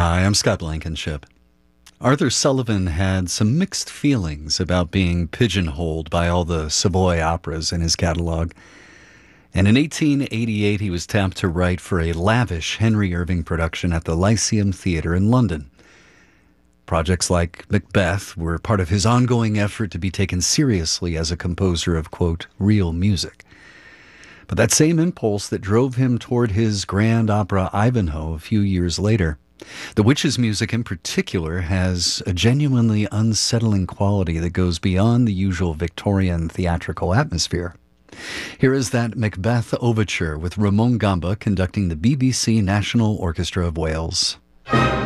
Hi, I'm Scott Blankenship. Arthur Sullivan had some mixed feelings about being pigeonholed by all the Savoy operas in his catalog. And in 1888, he was tapped to write for a lavish Henry Irving production at the Lyceum Theatre in London. Projects like Macbeth were part of his ongoing effort to be taken seriously as a composer of, quote, real music. But that same impulse that drove him toward his grand opera Ivanhoe a few years later. The Witch's music in particular has a genuinely unsettling quality that goes beyond the usual Victorian theatrical atmosphere. Here is that Macbeth overture with Ramon Gamba conducting the BBC National Orchestra of Wales.